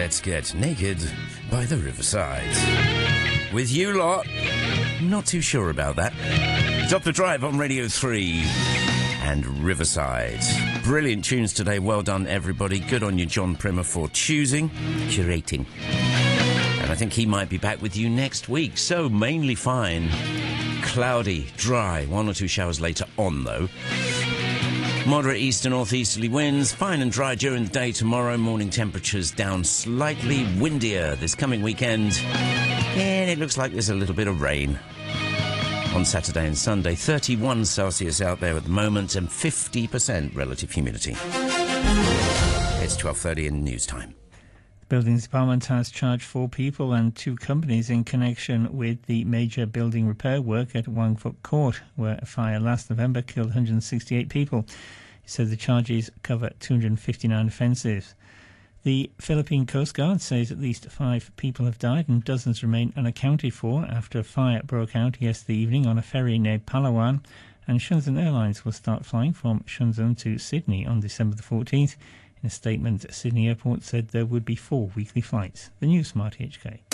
Let's get naked by the riverside. With you lot, not too sure about that. It's Up the Drive on Radio 3 and Riverside. Brilliant tunes today. Well done, everybody. Good on you, John Primer, for curating. And I think he might be back with you next week. So, mainly fine. Cloudy, dry. 1 or 2 showers later on, though. Moderate east and northeasterly winds. Fine and dry during the day tomorrow. Morning temperatures down slightly. Windier this coming weekend. And it looks like there's a little bit of rain on Saturday and Sunday. 31 Celsius out there at the moment and 50% relative humidity. It's 12:30 in news time. The Buildings Department has charged 4 people and 2 companies in connection with the major building repair work at Wangfuk Court, where a fire last November killed 168 people. He said the charges cover 259 offences. The Philippine Coast Guard says at least 5 people have died and dozens remain unaccounted for after a fire broke out yesterday evening on a ferry near Palawan, and Shenzhen Airlines will start flying from Shenzhen to Sydney on December the 14th. In a statement, Sydney Airport said there would be 4 weekly flights. The News Smart HK.